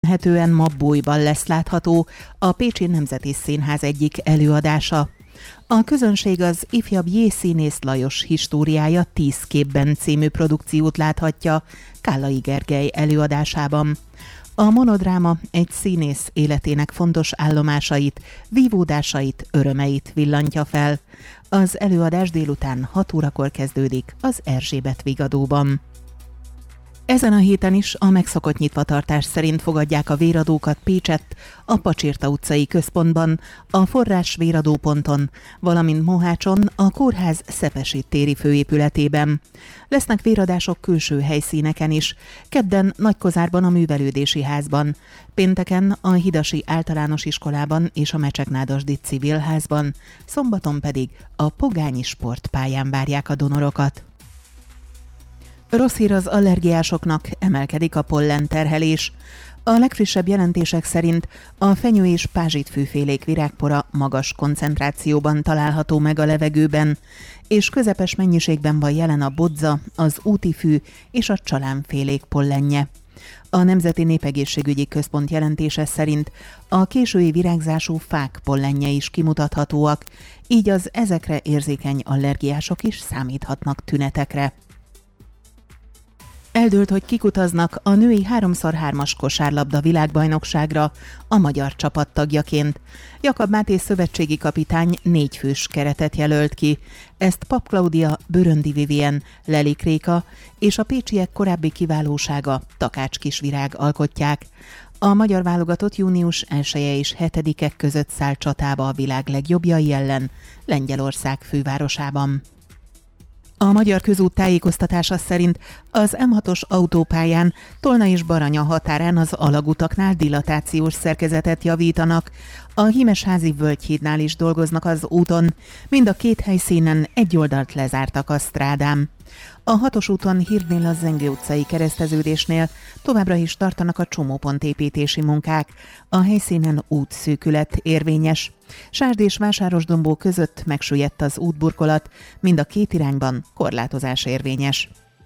Hetően ma Bújban lesz látható a Pécsi Nemzeti Színház egyik előadása. A közönség az ifjabb J-színész Lajos Históriája 10 képben című produkciót láthatja Kállai Gergely előadásában. A monodráma egy színész életének fontos állomásait, vívódásait, örömeit villantja fel. Az előadás délután 6 órakor kezdődik az Erzsébet Vigadóban. Ezen a héten is a megszokott nyitvatartás szerint fogadják a véradókat Pécsett, a Pacsirta utcai központban, a Forrás véradóponton, valamint Mohácson, a kórház Szepesi téri főépületében. Lesznek véradások külső helyszíneken is, kedden Nagykozárban a Művelődési Házban, pénteken a Hidasi Általános Iskolában és a Mecsek-Nádasdy Civilházban, szombaton pedig a Pogányi Sportpályán várják a donorokat. Rossz hír az allergiásoknak, emelkedik a pollenterhelés. A legfrissebb jelentések szerint a fenyő és pázsitfűfélék virágpora magas koncentrációban található meg a levegőben, és közepes mennyiségben van jelen a bodza, az útifű és a csalánfélék pollenje. A Nemzeti Népegészségügyi Központ jelentése szerint a késői virágzású fák pollenje is kimutathatóak, így az ezekre érzékeny allergiások is számíthatnak tünetekre. Eldőlt, hogy kik utaznak a női 3x3-as kosárlabda világbajnokságra a magyar csapat tagjaként. Jakab Máté szövetségi kapitány 4 fős keretet jelölt ki. Ezt Pap Klaudia, Böröndi Vivien, Lelik Réka és a pécsiek korábbi kiválósága Takács Kisvirág alkotják. A magyar válogatott június 1-e és 7-e között száll csatába a világ legjobbjai ellen Lengyelország fővárosában. A Magyar Közút tájékoztatása szerint az M6-os autópályán Tolna és Baranya határán az alagutaknál dilatációs szerkezetet javítanak. A Hímesházi Völgyhídnál is dolgoznak az úton, mind a 2 helyszínen egy oldalt lezártak a strádán. A 6-os úton Hírdnél a Zengő utcai kereszteződésnél továbbra is tartanak a csomópontépítési munkák. A helyszínen útszűkület érvényes. Sárd és Vásárosdombó között megsüllyedt az útburkolat, mind a 2 irányban korlátozás érvényes.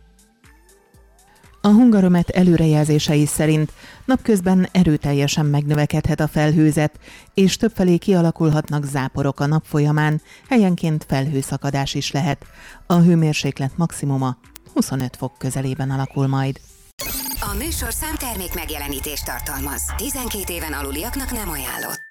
A Hungaromet előrejelzései szerint napközben erőteljesen megnövekedhet a felhőzet, és többfelé kialakulhatnak záporok a nap folyamán, helyenként felhőszakadás is lehet. A hőmérséklet maximuma 25 fok közelében alakul majd. A műsorszám termék megjelenítést tartalmaz. 12 éven aluliaknak nem ajánlott.